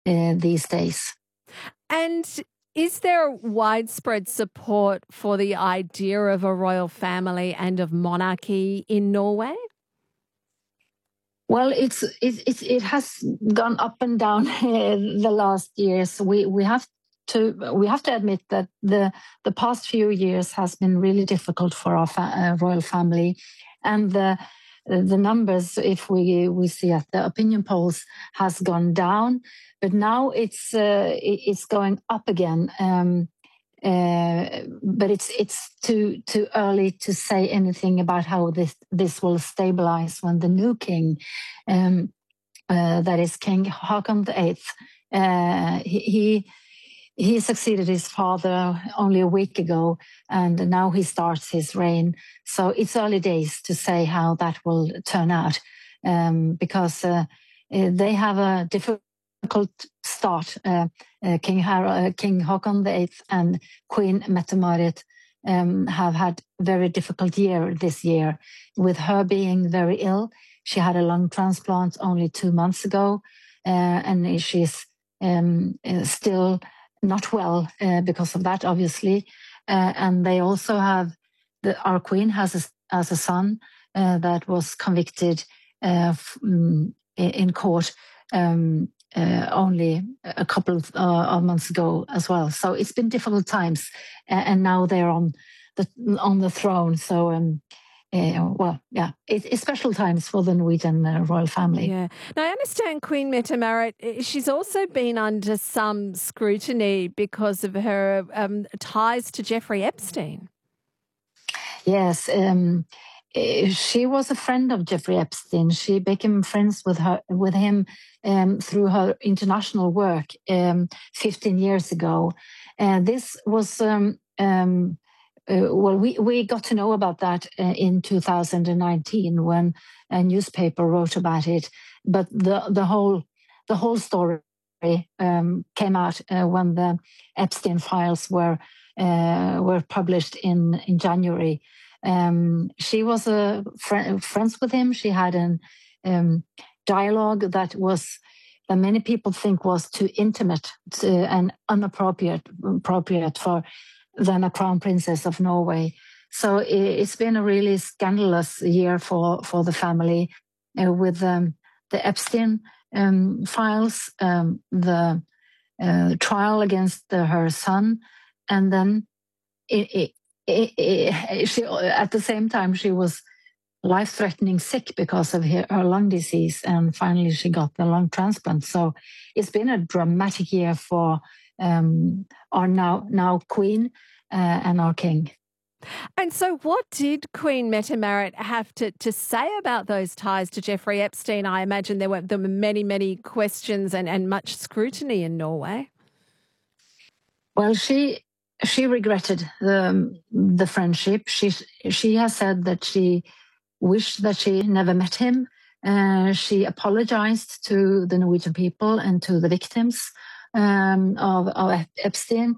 these days. And is there widespread support for the idea of a royal family and of monarchy in Norway? Well, it has gone up and down the last years. We have to admit that the past few years has been really difficult for our royal family, and the numbers, if we see at the opinion polls, has gone down, but now it's going up again. But it's too early to say anything about how this will stabilize when the new king, that is King Haakon VIII, he succeeded his father only a week ago, and now he starts his reign. So it's early days to say how that will turn out, because they have a difficult start. King Haakon VIII and Queen Mette-Marit have had a very difficult year this year, with her being very ill. She had a lung transplant only 2 months ago, and she's still not well because of that, obviously. And they also have, our queen has a son that was convicted in court only a couple of months ago as well. So it's been difficult times, and now they're on the throne. So it's special times for the Norwegian royal family. Yeah. Now, I understand Queen Mette-Marit, she's also been under some scrutiny because of her ties to Jeffrey Epstein. Yes. She was a friend of Jeffrey Epstein. She became friends with him through her international work 15 years ago. This was we got to know about that in 2019 when a newspaper wrote about it. But the whole story came out when the Epstein files were published in January. She was friends with him. She had a dialogue that many people think was too intimate and inappropriate for then a crown princess of Norway. So it's been a really scandalous year for the family, with the Epstein files, the trial against her son, and then she, at the same time, she was life-threatening sick because of her lung disease, and finally she got the lung transplant. So it's been a dramatic year for our now queen and our king. And so what did Queen Mette-Marit have to say about those ties to Jeffrey Epstein? I imagine there were many, many questions and much scrutiny in Norway. Well, she regretted the friendship. She has said that she wished that she never met him. She apologized to the Norwegian people and to the victims of Epstein.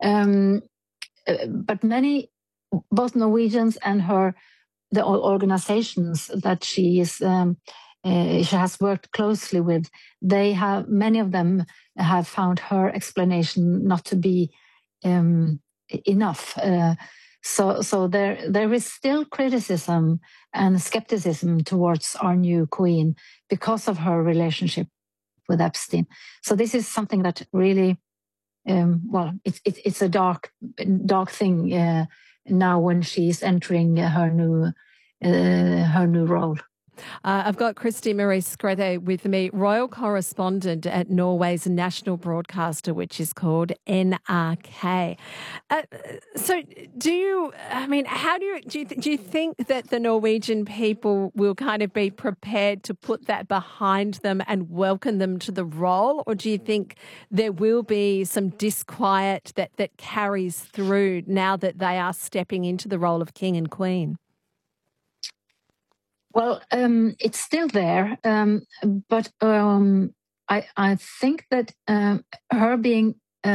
But many, both Norwegians and the organizations that she has worked closely with, many of them have found her explanation not to be enough. So there is still criticism and skepticism towards our new queen because of her relationship with Epstein. So this is something that really, it's a dark thing now when she's entering her new role. I've got Kristi Marie Skrethe with me, royal correspondent at Norway's national broadcaster, which is called NRK. So do you think that the Norwegian people will kind of be prepared to put that behind them and welcome them to the role? Or do you think there will be some disquiet that carries through now that they are stepping into the role of king and queen? Well, it's still there, but I think that her being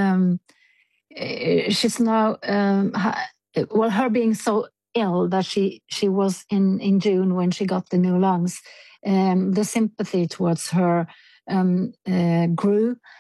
she's now her being so ill that she was in June when she got the new lungs. The sympathy towards her grew,